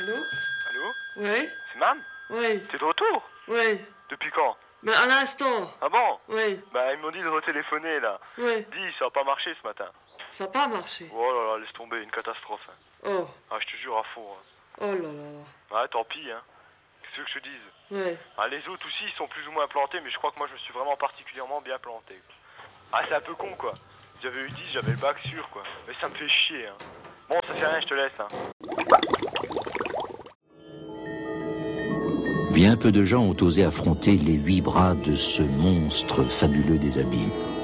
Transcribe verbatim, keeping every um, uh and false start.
Allô? Allô? Oui? C'est Mam? Oui. T'es de retour? Oui. Depuis quand? Mais à l'instant. Ah bon? Oui. Bah ils m'ont dit de retéléphoner là. Oui. Dis, ça a pas marché ce matin. Ça n'a pas marché. Oh là là, laisse tomber, une catastrophe. Hein. Oh. Ah, je te jure à fond. Hein. Oh là là. Ouais, tant pis, hein. Qu'est-ce que je te dise? Oui. Ah, les autres aussi, ils sont plus ou moins plantés, mais je crois que moi je me suis vraiment particulièrement bien planté. Ah, c'est un peu con quoi. J'avais eu dix, j'avais le bac sûr quoi. Mais ça me fait chier. Hein. Bon, ça fait rien, je te laisse. Hein. Bien peu de gens ont osé affronter les huit bras de ce monstre fabuleux des abîmes.